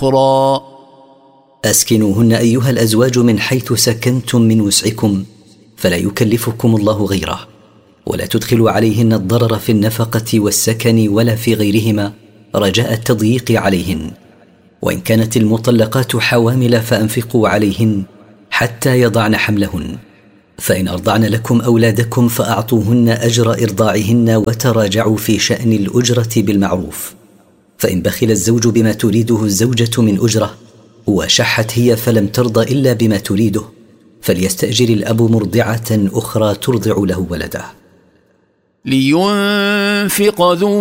أخرى. أسكنوهن أيها الأزواج من حيث سكنتم من وسعكم، فلا يكلفكم الله غيره، ولا تدخلوا عليهن الضرر في النفقة والسكن ولا في غيرهما رجاء التضييق عليهن. وإن كانت المطلقات حوامل فأنفقوا عليهن حتى يضعن حملهن، فإن أرضعن لكم أولادكم فأعطوهن أجر إرضاعهن، وتراجعوا في شأن الأجرة بالمعروف. فإن بخل الزوج بما تريده الزوجة من أجرة، وشحت هي فلم ترضى إلا بما تريده، فليستأجر الأب مرضعة أخرى ترضع له ولده. لينفق ذو